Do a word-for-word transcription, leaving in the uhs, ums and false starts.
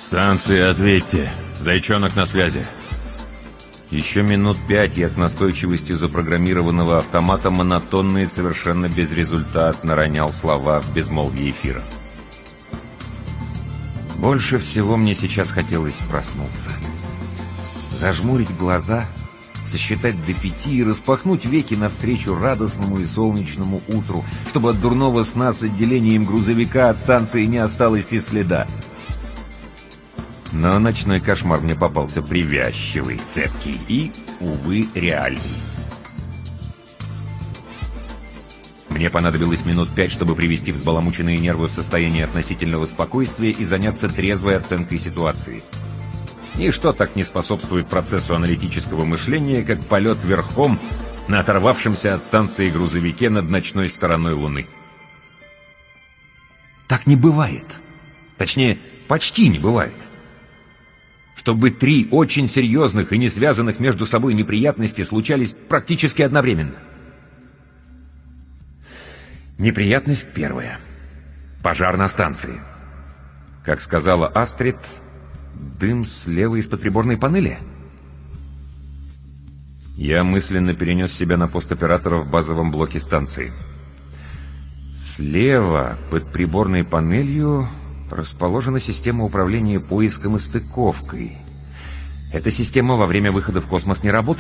Станция, ответьте. Зайчонок на связи. Еще минут пять я с настойчивостью запрограммированного автомата монотонно и совершенно безрезультатно ронял слова в безмолвие эфира. Больше всего мне сейчас хотелось проснуться. Зажмурить глаза, сосчитать до пяти и распахнуть веки навстречу радостному и солнечному утру, чтобы от дурного сна с отделением грузовика от станции не осталось и следа. Но ночной кошмар мне попался привязчивый, цепкий и, увы, реальный. Мне понадобилось минут пять, чтобы привести взбаламученные нервы в состояние относительного спокойствия и заняться трезвой оценкой ситуации. Ничто так не способствует процессу аналитического мышления, как полет верхом на оторвавшемся от станции грузовике над ночной стороной Луны. Так не бывает. Точнее, почти не бывает. Чтобы три очень серьезных и не связанных между собой неприятности случались практически одновременно. Неприятность первая. Пожар на станции. Как сказала Астрид, дым слева из-под приборной панели. Я мысленно перенес себя на пост оператора в базовом блоке станции. Слева, под приборной панелью, расположена система управления поиском и стыковкой. Эта система во время выхода в космос не работает.